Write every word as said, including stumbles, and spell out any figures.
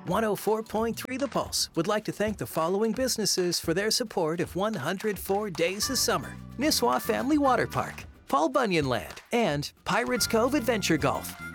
one oh four point three The Pulse would like to thank the following businesses for their support of one hundred four Days of Summer: Nisswa Family Water Park, Paul Bunyan Land, and Pirates Cove Adventure Golf.